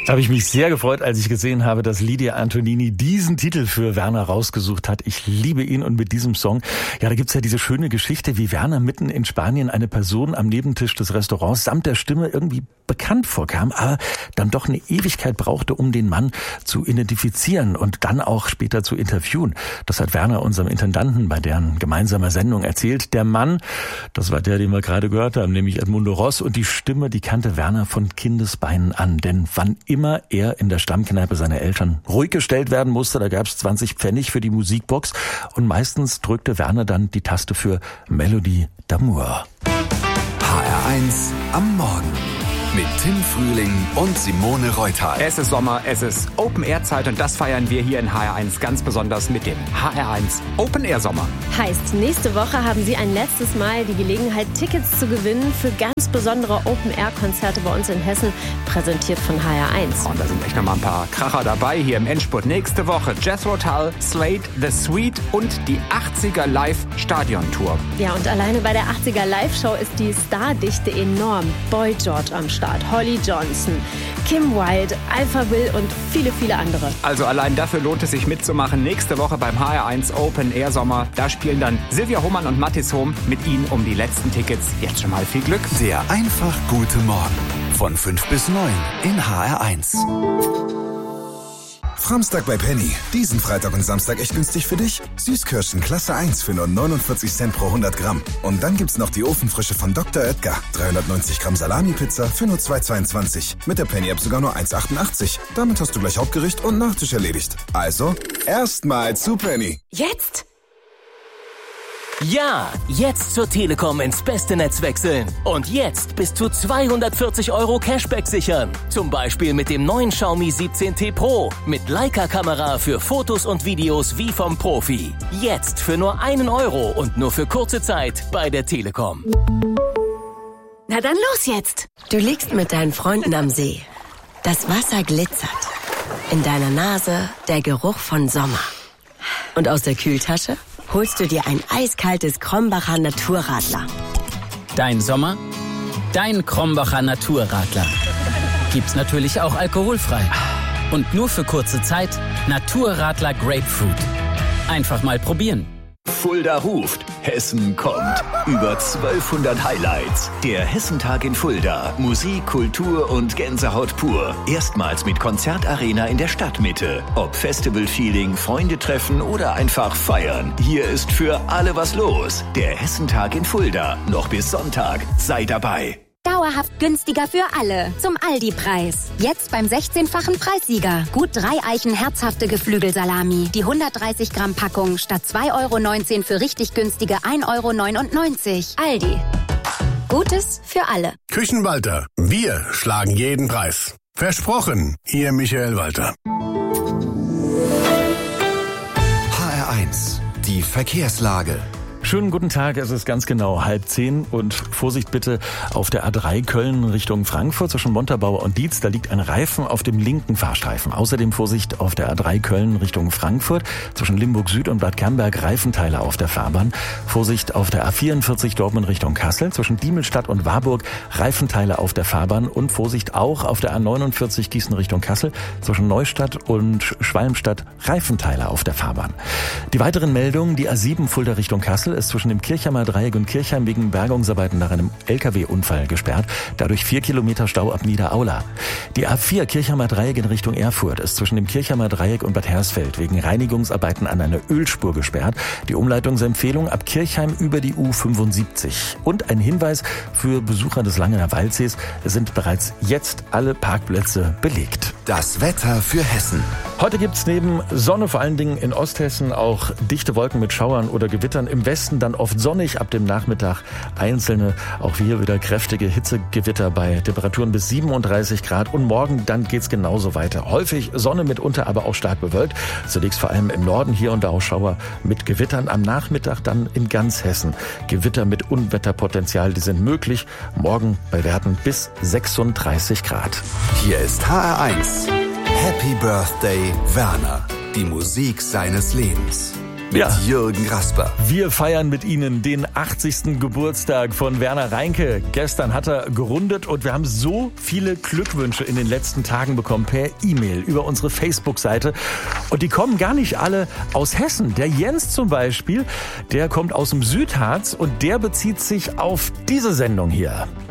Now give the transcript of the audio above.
Da habe ich mich sehr gefreut, als ich gesehen habe, dass Lydia Antonini diesen Titel für Werner rausgesucht hat. Ich liebe ihn und mit diesem Song, ja, da gibt's ja diese schöne Geschichte, wie Werner mitten in Spanien eine Person am Nebentisch des Restaurants samt der Stimme irgendwie bekannt vorkam, aber dann doch eine Ewigkeit brauchte, um den Mann zu identifizieren und dann auch später zu interviewen. Das hat Werner unserem Intendanten bei deren gemeinsamer Sendung erzählt. Der Mann, das war der, den wir gerade gehört haben, nämlich Edmundo Ross, und die Stimme, die kannte Werner von Kindesbeinen an, denn wann immer er in der Stammkneipe seiner Eltern ruhig gestellt werden musste, da gab's 20 Pfennig für die Musikbox und meistens drückte Werner dann die Taste für Melodie d'Amour. HR1 am Morgen. Mit Tim Frühling und Simone Reutal. Es ist Sommer, es ist Open-Air-Zeit und das feiern wir hier in HR1 ganz besonders mit dem HR1 Open-Air-Sommer. Heißt, nächste Woche haben Sie ein letztes Mal die Gelegenheit, Tickets zu gewinnen für ganz besondere Open-Air-Konzerte bei uns in Hessen, präsentiert von HR1. Und da sind echt nochmal ein paar Kracher dabei hier im Endspurt. Nächste Woche Jethro Tull, Slade, The Sweet und die 80er Live-Stadion-Tour. Ja, und alleine bei der 80er Live-Show ist die Stardichte enorm. Boy George am Start, Holly Johnson, Kim Wilde, Alpha Will und viele, viele andere. Also allein dafür lohnt es sich mitzumachen. Nächste Woche beim HR1 Open Air Sommer. Da spielen dann Silvia Hohmann und Mathis Hohm mit Ihnen um die letzten Tickets. Jetzt schon mal viel Glück. Der einfach gute Morgen. Von 5 bis 9 in HR1. Samstag bei Penny. Diesen Freitag und Samstag echt günstig für dich. Süßkirschen Klasse 1 für nur 49 Cent pro 100 Gramm. Und dann gibt's noch die Ofenfrische von Dr. Oetker. 390 Gramm Salami-Pizza für nur 2,22. Mit der Penny-App sogar nur 1,88. Damit hast du gleich Hauptgericht und Nachtisch erledigt. Also, erstmal zu Penny. Jetzt? Ja, jetzt zur Telekom ins beste Netz wechseln. Und jetzt bis zu 240 € Cashback sichern. Zum Beispiel mit dem neuen Xiaomi 17T Pro. Mit Leica-Kamera für Fotos und Videos wie vom Profi. Jetzt für nur 1 € und nur für kurze Zeit bei der Telekom. Na dann los jetzt. Du liegst mit deinen Freunden am See. Das Wasser glitzert. In deiner Nase der Geruch von Sommer. Und aus der Kühltasche holst du dir ein eiskaltes Krombacher Naturradler. Dein Sommer, dein Krombacher Naturradler. Gibt's natürlich auch alkoholfrei. Und nur für kurze Zeit Naturradler Grapefruit. Einfach mal probieren. Fulda ruft, Hessen kommt. Über 1200 Highlights. Der Hessentag in Fulda. Musik, Kultur und Gänsehaut pur. Erstmals mit Konzertarena in der Stadtmitte. Ob Festival-Feeling, Freunde treffen oder einfach feiern. Hier ist für alle was los. Der Hessentag in Fulda. Noch bis Sonntag. Sei dabei. Dauerhaft günstiger für alle. Zum Aldi-Preis. Jetzt beim 16-fachen Preissieger. Gut 3 Eichen herzhafte Geflügelsalami. Die 130 Gramm Packung statt 2,19 € für richtig günstige 1,99 €. Aldi. Gutes für alle. Küchenwalter. Wir schlagen jeden Preis. Versprochen. Ihr Michael Walter. HR1. Die Verkehrslage. Schönen guten Tag, es ist ganz genau 9:30 und Vorsicht bitte auf der A3 Köln Richtung Frankfurt zwischen Montabaur und Dietz, da liegt ein Reifen auf dem linken Fahrstreifen. Außerdem Vorsicht auf der A3 Köln Richtung Frankfurt zwischen Limburg Süd und Bad Camberg, Reifenteile auf der Fahrbahn. Vorsicht auf der A44 Dortmund Richtung Kassel zwischen Diemelstadt und Warburg, Reifenteile auf der Fahrbahn und Vorsicht auch auf der A49 Gießen Richtung Kassel zwischen Neustadt und Schwalmstadt, Reifenteile auf der Fahrbahn. Die weiteren Meldungen, die A7 Fulda Richtung Kassel ist zwischen dem Kirchheimer Dreieck und Kirchheim wegen Bergungsarbeiten nach einem LKW-Unfall gesperrt. Dadurch 4 Kilometer Stau ab Niederaula. Die A4 Kirchheimer Dreieck in Richtung Erfurt ist zwischen dem Kirchheimer Dreieck und Bad Hersfeld wegen Reinigungsarbeiten an einer Ölspur gesperrt. Die Umleitungsempfehlung ab Kirchheim über die U75. Und ein Hinweis für Besucher des Langener Waldsees: es sind bereits jetzt alle Parkplätze belegt. Das Wetter für Hessen. Heute gibt's neben Sonne vor allen Dingen in Osthessen auch dichte Wolken mit Schauern oder Gewittern. Im Westen dann oft sonnig, ab dem Nachmittag einzelne, auch hier wieder kräftige Hitzegewitter bei Temperaturen bis 37 Grad. Und morgen dann geht's genauso weiter. Häufig Sonne mitunter, aber auch stark bewölkt. Zunächst vor allem im Norden hier und da auch Schauer mit Gewittern. Am Nachmittag dann in ganz Hessen Gewitter mit Unwetterpotenzial, die sind möglich. Morgen bei Werten bis 36 Grad. Hier ist HR1. Happy Birthday, Werner. Die Musik seines Lebens. mit Jürgen Rasper. Wir feiern mit Ihnen den 80. Geburtstag von Werner Reinke. Gestern hat er gerundet und wir haben so viele Glückwünsche in den letzten Tagen bekommen per E-Mail über unsere Facebook-Seite. Und die kommen gar nicht alle aus Hessen. Der Jens zum Beispiel, der kommt aus dem Südharz und der bezieht sich auf diese Sendung hier.